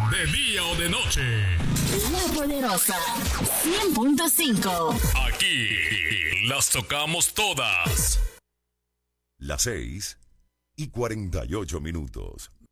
de día o de noche. La Poderosa 100.5. Aquí las tocamos todas. Las 6:48.